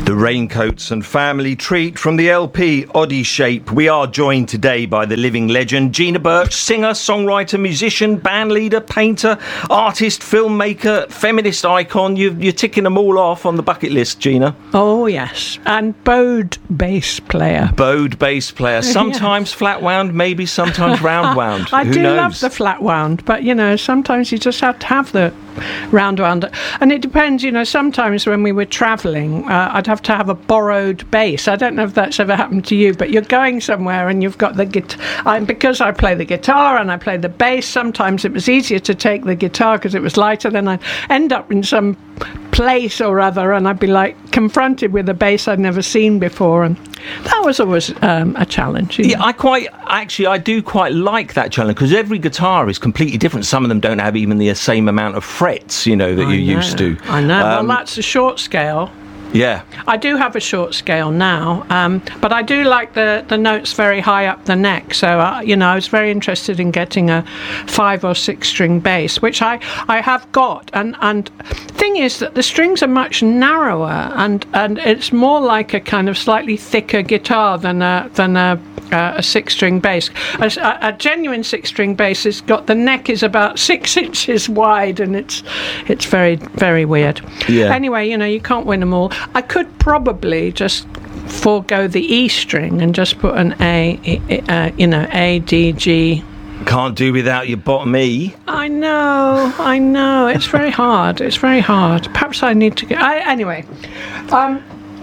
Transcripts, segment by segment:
The Raincoats and Family Treat from the LP Oddie Shape. We are joined today by the living legend Gina Birch, singer, songwriter, musician, bandleader, painter, artist, filmmaker, feminist icon. You're ticking them all off on the bucket list, Gina. Oh, yes. And bowed bass player. Bowed bass player. Sometimes yes. Flat wound, maybe sometimes round wound. I Who do knows? love the flat wound, but, sometimes you just have to have the round wound. And it depends, sometimes when we were travelling, I'd have to have a borrowed bass. I don't know if that's ever happened to you, but you're going somewhere and you've got the guitar. Because I play the guitar and I play the bass, sometimes it was easier to take the guitar because it was lighter. Then I'd end up in some place or other and I'd be confronted with a bass I'd never seen before, and that was always a challenge. Yeah, I do quite like that challenge because every guitar is completely different. Some of them don't have even the same amount of frets, that you're used to. I know. Well, that's a short scale. Yeah. I do have a short scale now, but I do like the notes very high up the neck. So, I was very interested in getting a 5 or 6 string bass, which I have got. And thing is that the strings are much narrower and it's more like a kind of slightly thicker guitar than a 6-string bass. A genuine 6-string bass has got the neck is about 6 inches wide, and it's very, very weird. Yeah. Anyway, you can't win them all. I could probably just forego the E string and just put an A, D, G. Can't do without your bottom E. I know. It's very hard. Perhaps I need to go. Anyway. I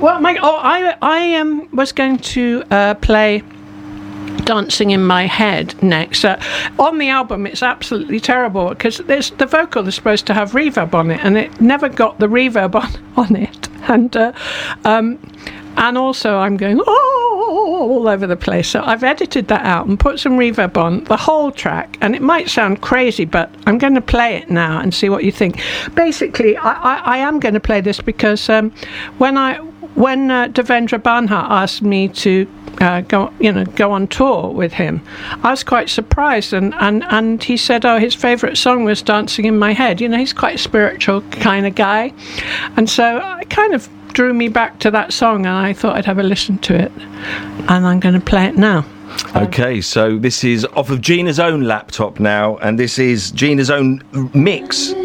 was going to play Dancing in My Head next. On the album it's absolutely terrible because the vocal is supposed to have reverb on it and it never got the reverb on it, and also I'm going all over the place, so I've edited that out and put some reverb on the whole track, and it might sound crazy but I'm going to play it now and see what you think. Basically I am going to play this because when Devendra Banhart asked me to go on tour with him, I was quite surprised, and he said, his favourite song was Dancing in My Head. He's quite a spiritual kind of guy, and so it kind of drew me back to that song, and I thought I'd have a listen to it, and I'm going to play it now. Okay, so this is off of Gina's own laptop now, and this is Gina's own mix